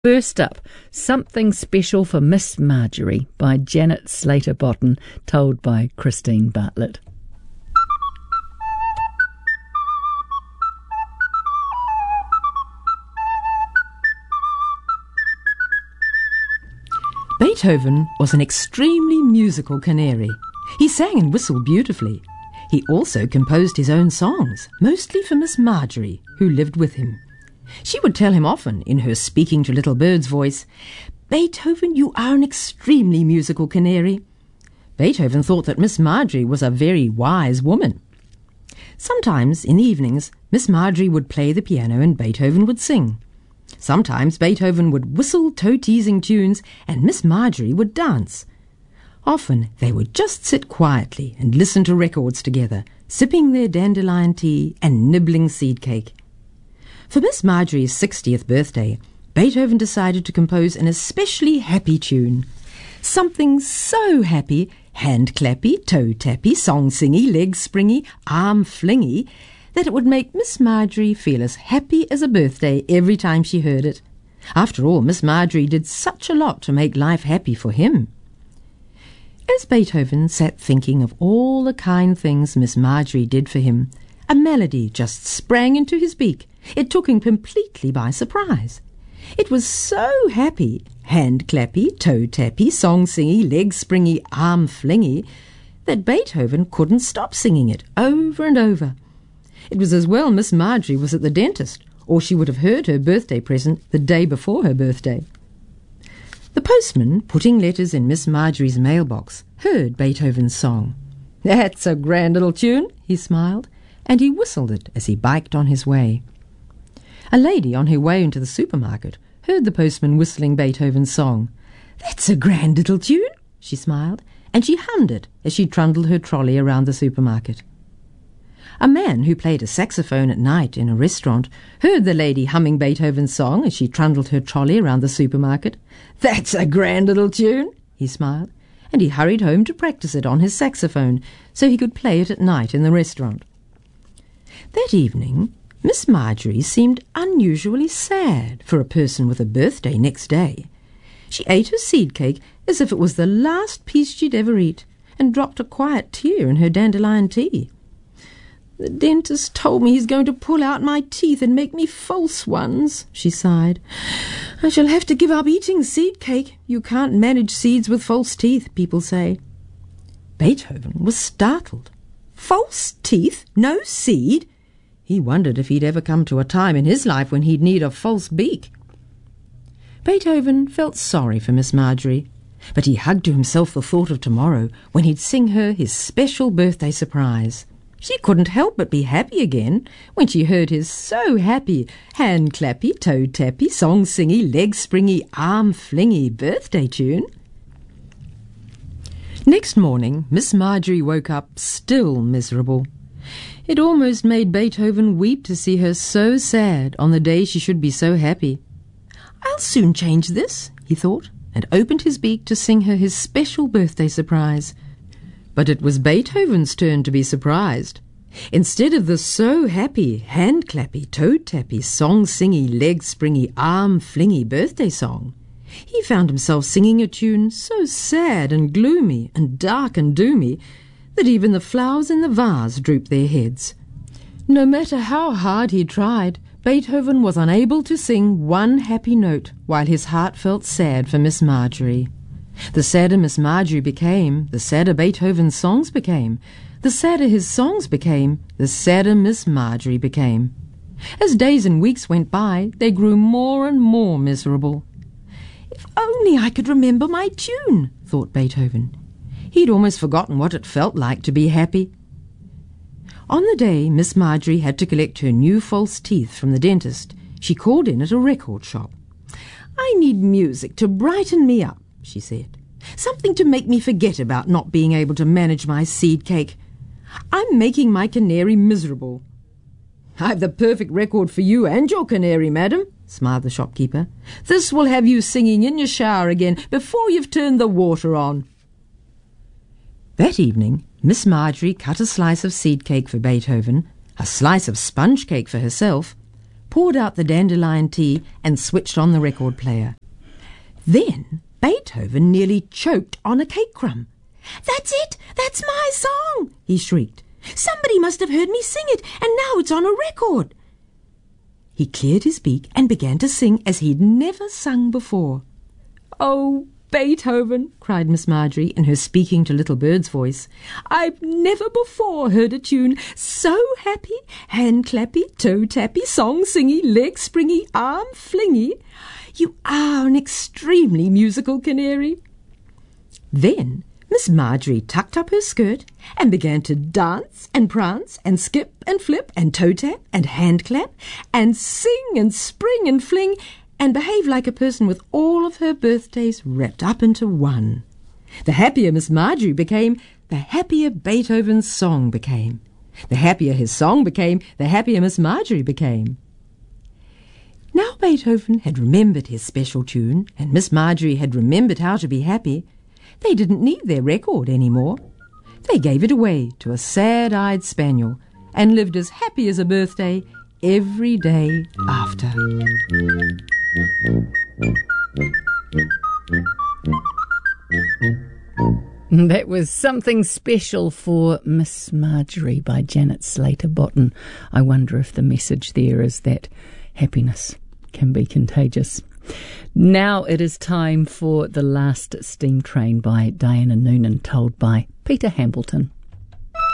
First up, Something Special for Miss Marjorie by Janet Slater-Botten, told by Christine Bartlett. Beethoven was an extremely musical canary. He sang and whistled beautifully. He also composed his own songs, mostly for Miss Marjorie, who lived with him. She would tell him often, in her speaking to little birds voice, "Beethoven, you are an extremely musical canary." Beethoven thought that Miss Marjorie was a very wise woman. Sometimes, in the evenings, Miss Marjorie would play the piano and Beethoven would sing. Sometimes Beethoven would whistle toe-teasing tunes and Miss Marjorie would dance. Often they would just sit quietly and listen to records together, sipping their dandelion tea and nibbling seed cake. For Miss Marjorie's 60th birthday, Beethoven decided to compose an especially happy tune. Something so happy, hand-clappy, toe-tappy, song-singy, leg-springy, arm-flingy, that it would make Miss Marjorie feel as happy as a birthday every time she heard it. After all, Miss Marjorie did such a lot to make life happy for him. As Beethoven sat thinking of all the kind things Miss Marjorie did for him, a melody just sprang into his beak. It took him completely by surprise. It was so happy, hand-clappy, toe-tappy, song-singy, leg-springy, arm-flingy, that Beethoven couldn't stop singing it over and over. It was as well Miss Marjorie was at the dentist, or she would have heard her birthday present the day before her birthday. The postman, putting letters in Miss Marjorie's mailbox, heard Beethoven's song. "That's a grand little tune," he smiled, and he whistled it as he biked on his way. A lady on her way into the supermarket heard the postman whistling Beethoven's song. "That's a grand little tune," she smiled, and she hummed it as she trundled her trolley around the supermarket. A man who played a saxophone at night in a restaurant heard the lady humming Beethoven's song as she trundled her trolley around the supermarket. "That's a grand little tune," he smiled, and he hurried home to practice it on his saxophone so he could play it at night in the restaurant. That evening, Miss Marjorie seemed unusually sad for a person with a birthday next day. She ate her seed cake as if it was the last piece she'd ever eat, and dropped a quiet tear in her dandelion tea. "The dentist told me he's going to pull out my teeth and make me false ones," she sighed. "I shall have to give up eating seed cake. You can't manage seeds with false teeth, people say." Beethoven was startled. False teeth? No seed? He wondered if he'd ever come to a time in his life when he'd need a false beak. Beethoven felt sorry for Miss Marjorie, but he hugged to himself the thought of tomorrow when he'd sing her his special birthday surprise. She couldn't help but be happy again when she heard his so happy, hand-clappy, toe-tappy, song-singy, leg-springy, arm-flingy birthday tune. Next morning, Miss Marjorie woke up still miserable. It almost made Beethoven weep to see her so sad on the day she should be so happy. "I'll soon change this," he thought, and opened his beak to sing her his special birthday surprise. But it was Beethoven's turn to be surprised. Instead of the so happy, hand-clappy, toe-tappy, song-singy, leg-springy, arm-flingy birthday song, he found himself singing a tune so sad and gloomy and dark and doomy that even the flowers in the vase drooped their heads. No matter how hard he tried, Beethoven was unable to sing one happy note while his heart felt sad for Miss Marjorie. The sadder Miss Marjorie became, the sadder Beethoven's songs became. The sadder his songs became, the sadder Miss Marjorie became. As days and weeks went by, they grew more and more miserable. "If only I could remember my tune," thought Beethoven. He'd almost forgotten what it felt like to be happy. On the day Miss Marjorie had to collect her new false teeth from the dentist, she called in at a record shop. "I need music to brighten me up," she said. "Something to make me forget about not being able to manage my seed cake. I'm making my canary miserable." "I've the perfect record for you and your canary, madam," smiled the shopkeeper. "This will have you singing in your shower again before you've turned the water on." That evening, Miss Marjorie cut a slice of seed cake for Beethoven, a slice of sponge cake for herself, poured out the dandelion tea and switched on the record player. Then Beethoven nearly choked on a cake crumb. "That's it! That's my song!" he shrieked. "Somebody must have heard me sing it, and now it's on a record." He cleared his beak and began to sing as he'd never sung before. "Oh, Beethoven," cried Miss Marjorie in her speaking to little bird's voice, "I've never before heard a tune so happy, hand clappy, toe tappy, song singy, leg springy, arm flingy. You are an extremely musical canary." Then Miss Marjorie tucked up her skirt and began to dance and prance and skip and flip and toe tap and hand clap and sing and spring and fling and behave like a person with all of her birthdays wrapped up into one. The happier Miss Marjorie became, the happier Beethoven's song became. The happier his song became, the happier Miss Marjorie became. Now Beethoven had remembered his special tune, and Miss Marjorie had remembered how to be happy. They didn't need their record anymore. They gave it away to a sad-eyed spaniel and lived as happy as a birthday every day after. That was Something Special for Miss Marjorie by Janet Slater Botten. I wonder if the message there is that happiness can be contagious. Now it is time for The Last Steam Train by Diana Noonan, told by Peter Hambleton.